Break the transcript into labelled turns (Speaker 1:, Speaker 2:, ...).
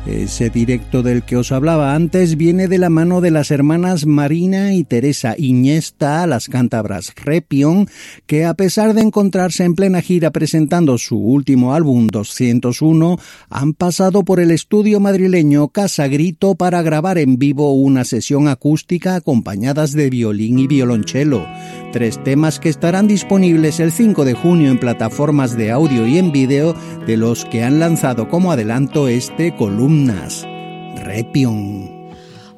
Speaker 1: Ese directo del que os hablaba antes viene de la mano de las hermanas Marina y Teresa Iniesta, las cántabras Repion, que a pesar de encontrarse en plena gira presentando su último álbum 201, han pasado por el estudio madrileño Casa Grito para grabar en vivo una sesión acústica acompañadas de violín y violonchelo. 3 temas que estarán disponibles el 5 de junio en plataformas de audio y en vídeo, de los que han lanzado como adelanto este Columnas. Repion.